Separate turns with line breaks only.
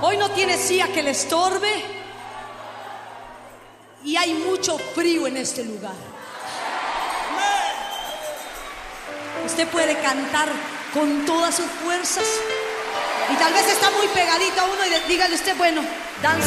Hoy no tiene silla que le estorbe y hay mucho frío en este lugar. Usted puede cantar con todas sus fuerzas y tal vez está muy pegadito a uno y dígale usted, bueno, danza.